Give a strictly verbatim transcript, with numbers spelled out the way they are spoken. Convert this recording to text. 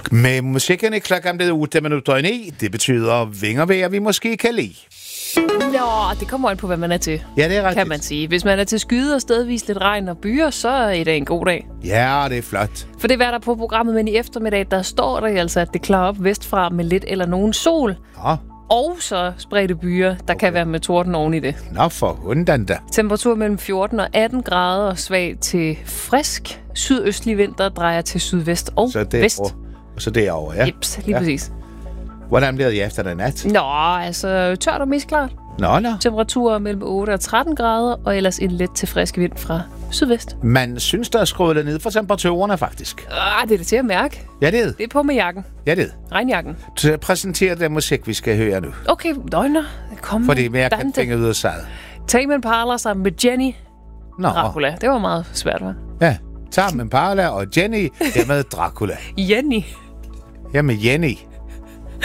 Med musikken i klokken blevet otte minutter i ni. Det betyder vingervejr, vi måske kan lide. Nå, det kommer an på, hvad man er til. Ja, det er rigtigt. Kan man sige. Hvis man er til skyde og stedvis lidt regn og byer, så er det en god dag. Ja, det er flot. For det er der på programmet, men i eftermiddag, der står der altså, at det klarer op vestfra med lidt eller nogen sol. Nå. Og så spredte byer, der okay. kan være med torden oven i det. Nå, for hunden da. Temperatur mellem fjorten og atten grader og svag til frisk. Sydøstlig vind, der drejer til sydvest og så det, vest. Og, og så derovre, ja. Jeps, lige ja. præcis. Hvordan bliver det efter den nat? Nå, altså tørt og mest klart. Nå, nå. Temperaturer mellem otte og tretten grader, og ellers en let til frisk vind fra sydvest. Man synes, der er skruet lidt ned for temperaturerne, faktisk. Ah, det er det til at mærke. Ja, det er Det er på med jakken. Ja, det er Regnjakken. Så præsentere den musik, vi skal høre nu. Okay, døgner. Kom med. Fordi mere kan tænke ud af sig. Tame Impala sammen med Jenny Nå. Dracula. Det var meget svært, hva'? Ja, Tame Impala og Jenny, det med Dracula. Jenny. Ja, med Jenny.